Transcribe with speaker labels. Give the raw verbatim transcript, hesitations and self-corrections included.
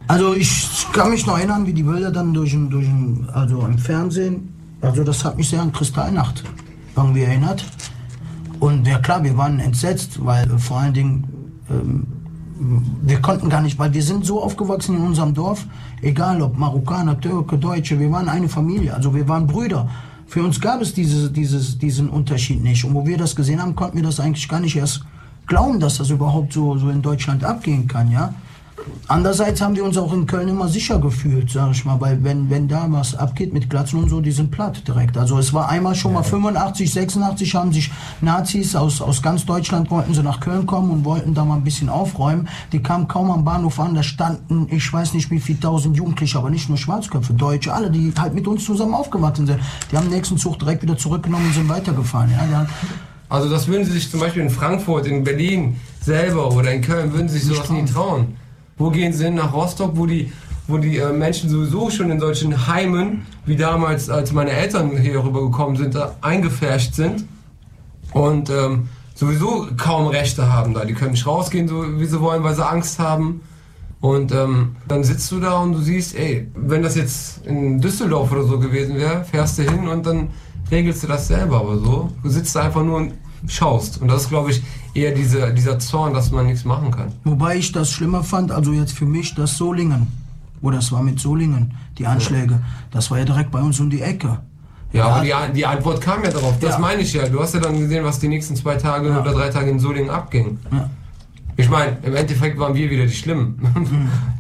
Speaker 1: Also ich kann mich noch erinnern, wie die Bilder dann durch, durch also im Fernsehen, also das hat mich sehr an Kristallnacht irgendwie erinnert. Und ja klar, wir waren entsetzt, weil äh, vor allen Dingen, ähm, wir konnten gar nicht, weil wir sind so aufgewachsen in unserem Dorf, egal ob Marokkaner, Türke, Deutsche, wir waren eine Familie, also wir waren Brüder. Für uns gab es diese, dieses, diesen Unterschied nicht. Und wo wir das gesehen haben, konnten wir das eigentlich gar nicht erst glauben, dass das überhaupt so, so in Deutschland abgehen kann, ja. Andererseits haben wir uns auch in Köln immer sicher gefühlt, sag ich mal, weil wenn, wenn da was abgeht mit Glatzen und so, die sind platt direkt. Also es war einmal schon mal fünfundachtzig, sechsundachtzig haben sich Nazis aus, aus ganz Deutschland, wollten sie nach Köln kommen und wollten da mal ein bisschen aufräumen. Die kamen kaum am Bahnhof an, da standen, ich weiß nicht wie viele tausend Jugendliche, aber nicht nur Schwarzköpfe, Deutsche, alle, die halt mit uns zusammen aufgewachsen sind. Die haben den nächsten Zug direkt wieder zurückgenommen und sind weitergefahren. Ja,
Speaker 2: also das würden sie sich zum Beispiel in Frankfurt, in Berlin selber oder in Köln, würden sie sich sowas nie trauen. Wo gehen sie hin? Nach Rostock, wo die, wo die äh, Menschen sowieso schon in solchen Heimen, wie damals, als meine Eltern hier rübergekommen sind, da eingefärscht sind und ähm, sowieso kaum Rechte haben da. Die können nicht rausgehen, so wie sie wollen, weil sie Angst haben. Und ähm, dann sitzt du da und du siehst, ey, wenn das jetzt in Düsseldorf oder so gewesen wäre, fährst du hin und dann regelst du das selber. Aber so, du sitzt da einfach nur und schaust. Und das ist, glaube ich, eher diese, dieser Zorn, dass man nichts machen kann.
Speaker 1: Wobei ich das schlimmer fand, also jetzt für mich, das Solingen, wo das war mit Solingen, die Anschläge, das war ja direkt bei uns um die Ecke.
Speaker 2: Ja, ja, aber die, die Antwort kam ja darauf, das ja. meine ich ja. Du hast ja dann gesehen, was die nächsten zwei Tage ja. oder drei Tage in Solingen abging. Ja. Ich meine, im Endeffekt waren wir wieder die Schlimmen. Mhm.